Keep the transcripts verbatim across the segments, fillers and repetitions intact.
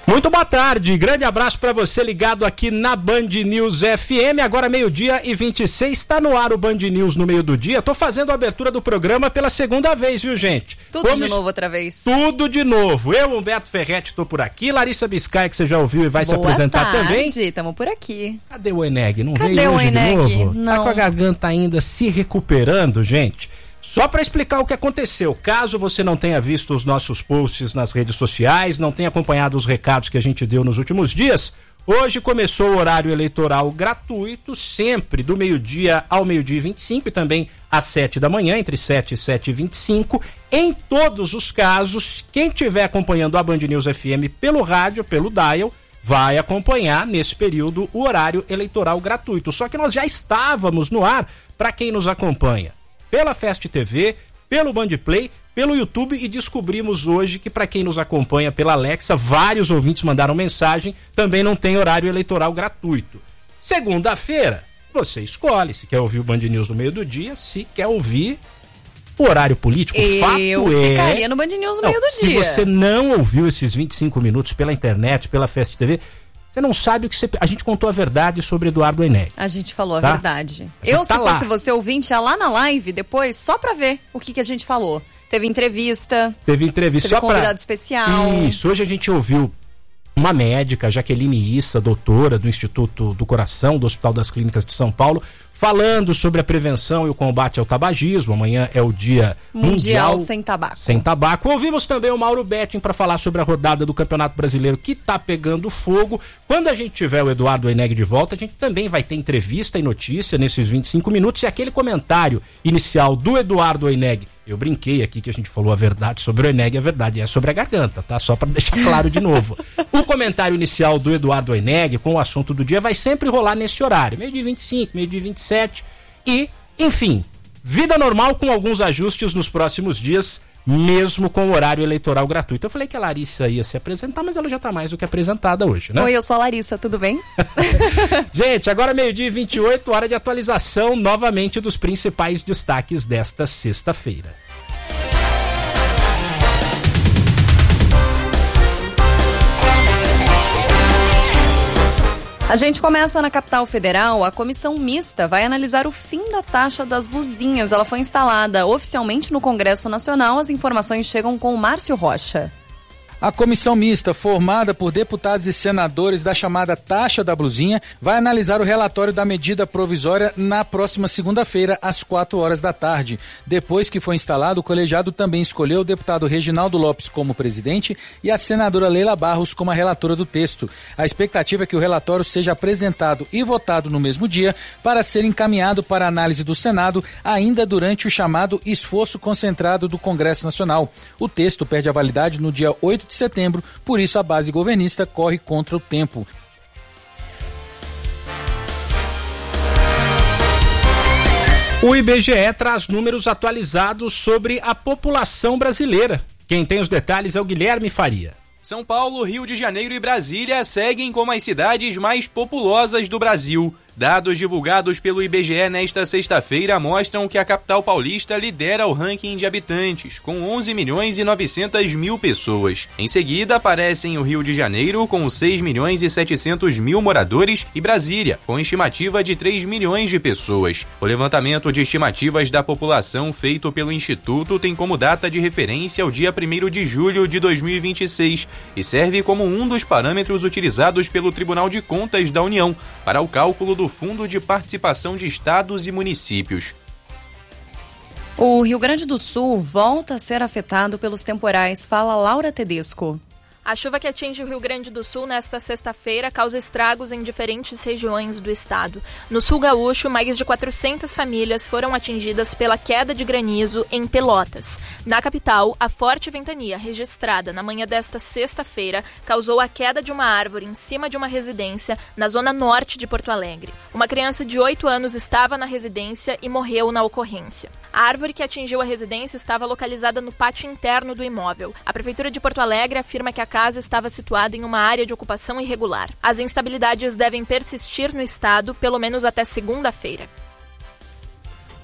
Muito boa tarde, grande abraço para você ligado aqui na Band News F M, agora meio-dia e vinte e seis, está no ar o Band News no meio do dia. Tô fazendo a abertura do programa pela segunda vez, viu, gente? Tudo Como de novo outra vez. Tudo de novo. Eu, Humberto Ferretti, tô por aqui, Larissa Biscay, que você já ouviu e vai boa se apresentar tarde, também. Estamos por aqui. Cadê o Eneg? Não Cadê veio o hoje Eneg? de novo? Não. Tá com a garganta ainda se recuperando, gente. Só para explicar o que aconteceu, caso você não tenha visto os nossos posts nas redes sociais, não tenha acompanhado os recados que a gente deu nos últimos dias, hoje começou o horário eleitoral gratuito, sempre do meio-dia ao meio-dia e vinte e cinco e também às sete da manhã, entre sete e sete e vinte e cinco. Em todos os casos, quem estiver acompanhando a Band News F M pelo rádio, pelo dial, vai acompanhar nesse período o horário eleitoral gratuito. Só que nós já estávamos no ar para quem nos acompanha pela Fast T V, pelo Bandplay, pelo YouTube, e descobrimos hoje que para quem nos acompanha pela Alexa, vários ouvintes mandaram mensagem, também não tem horário eleitoral gratuito. Segunda-feira, você escolhe se quer ouvir o Band News no meio do dia, se quer ouvir o horário político. O fato Eu é... ficaria no Band News no não, meio do se dia. Se você não ouviu esses vinte e cinco minutos pela internet, pela Fast T V... Você não sabe o que você... A gente contou a verdade sobre Eduardo Eneg. A gente falou a tá? verdade. A gente Eu, tá se fosse lá. você ouvinte, ia lá na live depois, só pra ver o que, que a gente falou. Teve entrevista. Teve entrevista Teve só convidado pra... especial. Isso, hoje a gente ouviu uma médica, Jaqueline Issa, doutora do Instituto do Coração, do Hospital das Clínicas de São Paulo, falando sobre a prevenção e o combate ao tabagismo. Amanhã é o Dia Mundial, Mundial Sem Tabaco. Sem Tabaco. Ouvimos também o Mauro Betting para falar sobre a rodada do Campeonato Brasileiro que tá pegando fogo. Quando a gente tiver o Eduardo Eneg de volta, a gente também vai ter entrevista e notícia nesses vinte e cinco minutos, e aquele comentário inicial do Eduardo Eneg. Eu brinquei aqui que a gente falou a verdade sobre o Eneg, a verdade é sobre a garganta, tá? Só para deixar claro de novo. O comentário inicial do Eduardo Eneg com o assunto do dia vai sempre rolar nesse horário, meio-dia e vinte e cinco, meio-dia e vinte e sete, e, enfim, vida normal com alguns ajustes nos próximos dias, mesmo com o horário eleitoral gratuito. Eu falei que a Larissa ia se apresentar, mas ela já tá mais do que apresentada hoje, né? Oi, eu sou a Larissa, tudo bem? Gente, agora meio-dia e vinte e oito, hora de atualização novamente dos principais destaques desta sexta-feira. A gente começa na capital federal. A comissão mista vai analisar o fim da taxa das buzinhas. Ela foi instalada oficialmente no Congresso Nacional. As informações chegam com o Márcio Rocha. A comissão mista, formada por deputados e senadores da chamada taxa da blusinha, vai analisar o relatório da medida provisória na próxima segunda-feira, às quatro horas da tarde. Depois que foi instalado, o colegiado também escolheu o deputado Reginaldo Lopes como presidente e a senadora Leila Barros como a relatora do texto. A expectativa é que o relatório seja apresentado e votado no mesmo dia para ser encaminhado para análise do Senado ainda durante o chamado esforço concentrado do Congresso Nacional. O texto perde a validade no dia oito de setembro, por isso a base governista corre contra o tempo. O I B G E traz números atualizados sobre a população brasileira. Quem tem os detalhes é o Guilherme Faria. São Paulo, Rio de Janeiro e Brasília seguem como as cidades mais populosas do Brasil. Dados divulgados pelo I B G E nesta sexta-feira mostram que a capital paulista lidera o ranking de habitantes, com onze milhões e novecentas mil pessoas. Em seguida, aparecem o Rio de Janeiro, com seis milhões e setecentos mil moradores, e Brasília, com estimativa de três milhões de pessoas. O levantamento de estimativas da população feito pelo Instituto tem como data de referência o dia primeiro de julho de dois mil e vinte e seis e serve como um dos parâmetros utilizados pelo Tribunal de Contas da União para o cálculo do Fundo de Participação de Estados e Municípios. O Rio Grande do Sul volta a ser afetado pelos temporais. Fala Laura Tedesco. A chuva que atinge o Rio Grande do Sul nesta sexta-feira causa estragos em diferentes regiões do estado. No sul gaúcho, mais de quatrocentas famílias foram atingidas pela queda de granizo em Pelotas. Na capital, a forte ventania registrada na manhã desta sexta-feira causou a queda de uma árvore em cima de uma residência na zona norte de Porto Alegre. Uma criança de oito anos estava na residência e morreu na ocorrência. A árvore que atingiu a residência estava localizada no pátio interno do imóvel. A Prefeitura de Porto Alegre afirma que a casa estava situada em uma área de ocupação irregular. As instabilidades devem persistir no estado pelo menos até segunda-feira.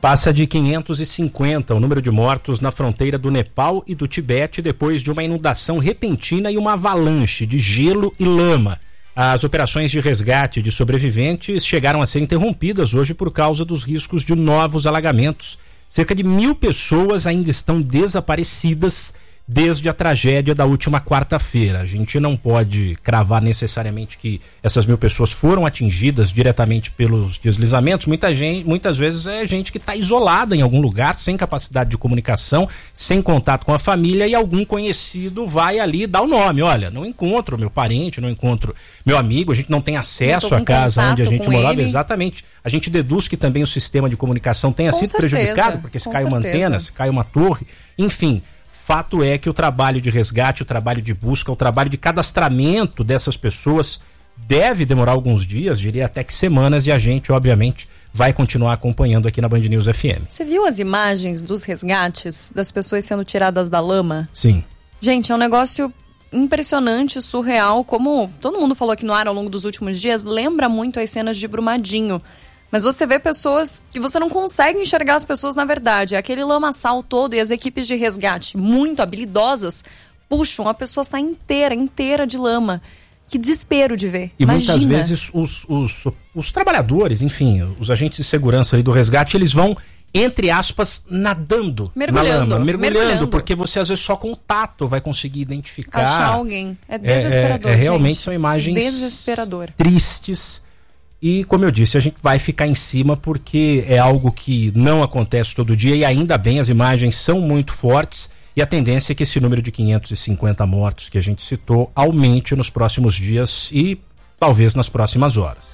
Passa de quinhentos e cinquenta o número de mortos na fronteira do Nepal e do Tibete depois de uma inundação repentina e uma avalanche de gelo e lama. As operações de resgate de sobreviventes chegaram a ser interrompidas hoje por causa dos riscos de novos alagamentos. Cerca de mil pessoas ainda estão desaparecidas desde a tragédia da última quarta-feira. A gente não pode cravar necessariamente que essas mil pessoas foram atingidas diretamente pelos deslizamentos. Muita gente, muitas vezes é gente que está isolada em algum lugar, sem capacidade de comunicação, sem contato com a família, e algum conhecido vai ali e dá o nome. Olha, não encontro meu parente, não encontro meu amigo, a gente não tem acesso à casa onde a gente morava. Ele. Exatamente. A gente deduz que também o sistema de comunicação tenha com sido certeza, prejudicado, porque se cai certeza. uma antena, se cai uma torre, enfim. Fato é que o trabalho de resgate, o trabalho de busca, o trabalho de cadastramento dessas pessoas deve demorar alguns dias, diria até que semanas, e a gente, obviamente, vai continuar acompanhando aqui na Band News F M. Você viu as imagens dos resgates, das pessoas sendo tiradas da lama? Sim. Gente, é um negócio impressionante, surreal, como todo mundo falou aqui no ar ao longo dos últimos dias, lembra muito as cenas de Brumadinho. Mas você vê pessoas que você não consegue enxergar as pessoas na verdade. Aquele lamaçal todo e as equipes de resgate muito habilidosas puxam, a pessoa sai inteira, inteira de lama. Que desespero de ver. E Imagina. Muitas vezes os, os, os trabalhadores, enfim, os agentes de segurança ali do resgate, eles vão, entre aspas, nadando mergulhando, na lama. Mergulhando, mergulhando, porque você às vezes só com o tato vai conseguir identificar. Achar alguém. É desesperador, é, é, é, Realmente gente. são imagens desesperador. tristes. E, como eu disse, a gente vai ficar em cima porque é algo que não acontece todo dia, e ainda bem, as imagens são muito fortes, e a tendência é que esse número de quinhentos e cinquenta mortos que a gente citou aumente nos próximos dias e talvez nas próximas horas.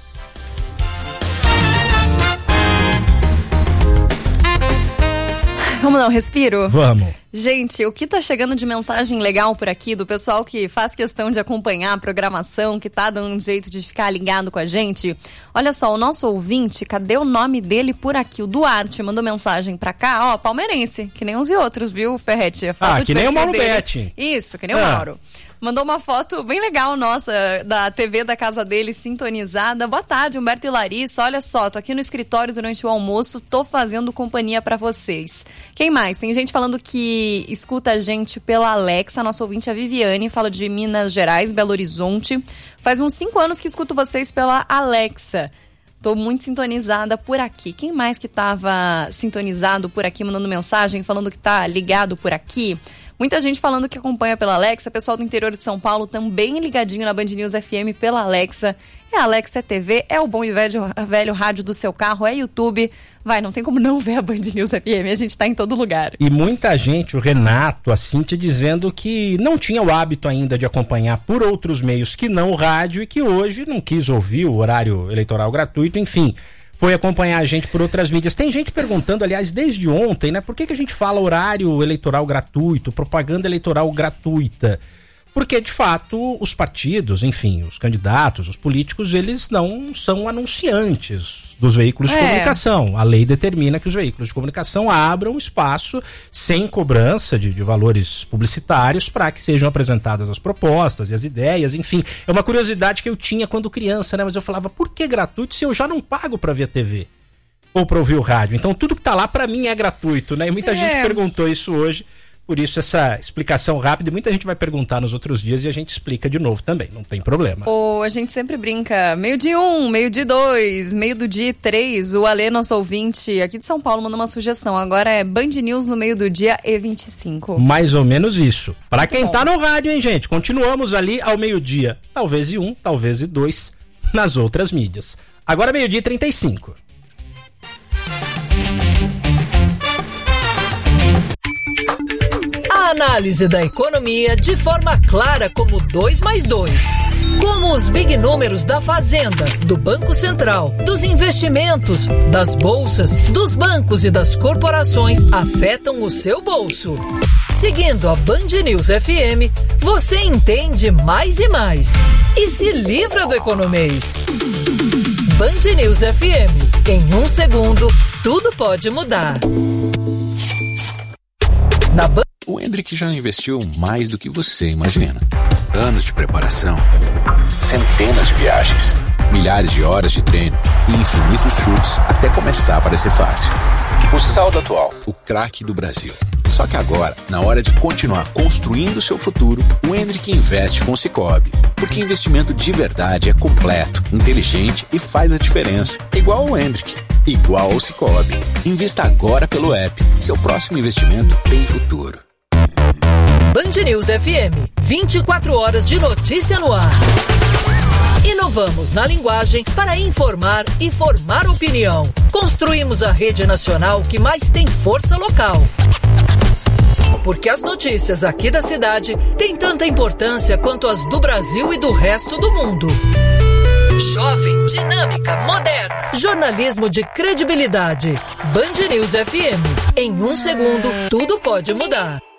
Vamos dar um respiro? Vamos. Gente, o que tá chegando de mensagem legal por aqui do pessoal que faz questão de acompanhar a programação, que tá dando um jeito de ficar ligado com a gente. Olha só, o nosso ouvinte, cadê o nome dele por aqui? O Duarte mandou mensagem pra cá, ó, palmeirense, que nem uns e outros, viu, Ferretti? A foto ah, que nem o Mauro dele. Betti. Isso, que nem ah. o Mauro. Mandou uma foto bem legal nossa, da T V da casa dele, sintonizada. Boa tarde, Humberto e Larissa. Olha só, tô aqui no escritório durante o almoço, tô fazendo companhia pra vocês. Quem mais? Tem gente falando que escuta a gente pela Alexa. Nosso ouvinte é a Viviane, fala de Minas Gerais, Belo Horizonte. Faz uns cinco anos que escuto vocês pela Alexa. Tô muito sintonizada por aqui. Quem mais que tava sintonizado por aqui, mandando mensagem, falando que tá ligado por aqui? Muita gente falando que acompanha pela Alexa. Pessoal do interior de São Paulo também ligadinho na Band News F M pela Alexa. É Alexa, é T V, é o bom e velho, velho rádio do seu carro, é YouTube. Vai, não tem como não ver a Band News F M, a gente tá em todo lugar. E muita gente, o Renato, a Cíntia, dizendo que não tinha o hábito ainda de acompanhar por outros meios que não o rádio e que hoje não quis ouvir o horário eleitoral gratuito, enfim, foi acompanhar a gente por outras mídias. Tem gente perguntando, aliás, desde ontem, né, por que que a gente fala horário eleitoral gratuito, propaganda eleitoral gratuita? Porque, de fato, os partidos, enfim, os candidatos, os políticos, eles não são anunciantes dos veículos de é. comunicação. A lei determina que os veículos de comunicação abram espaço sem cobrança de, de valores publicitários para que sejam apresentadas as propostas e as ideias, enfim. É uma curiosidade que eu tinha quando criança, né? Mas eu falava, por que gratuito se eu já não pago para ver a T V? Ou para ouvir o rádio? Então tudo que tá lá, para mim, é gratuito, né? E muita é. gente perguntou isso hoje. Por isso essa explicação rápida, e muita gente vai perguntar nos outros dias e a gente explica de novo também, não tem problema. Ou a gente sempre brinca, meio de um, meio de dois, meio do dia três. O Alê, nosso ouvinte aqui de São Paulo, mandou uma sugestão. Agora é Band News no meio do dia e vinte e cinco. Mais ou menos isso. Para quem bom. Tá no rádio, hein, gente? Continuamos ali ao meio-dia, talvez e um, talvez e dois, nas outras mídias. Agora meio-dia e trinta e cinco. Análise da economia de forma clara como dois mais dois. Como os big números da Fazenda, do Banco Central, dos investimentos, das bolsas, dos bancos e das corporações afetam o seu bolso. Seguindo a Band News F M, você entende mais e mais. E se livra do economês. Band News F M. Em um segundo, tudo pode mudar. Na Band... O Hendrick já investiu mais do que você imagina. Anos de preparação, centenas de viagens, milhares de horas de treino e infinitos chutes até começar a parecer fácil. O saldo atual, o craque do Brasil. Só que agora, na hora de continuar construindo o seu futuro, o Hendrick investe com o Sicoob. Porque investimento de verdade é completo, inteligente e faz a diferença. Igual o Hendrick, igual ao Sicoob. Invista agora pelo app. Seu próximo investimento tem futuro. Band News F M, vinte e quatro horas de notícia no ar. Inovamos na linguagem para informar e formar opinião. Construímos a rede nacional que mais tem força local. Porque as notícias aqui da cidade têm tanta importância quanto as do Brasil e do resto do mundo. Jovem, dinâmica, moderna. Jornalismo de credibilidade. Band News F M. Em um segundo, tudo pode mudar.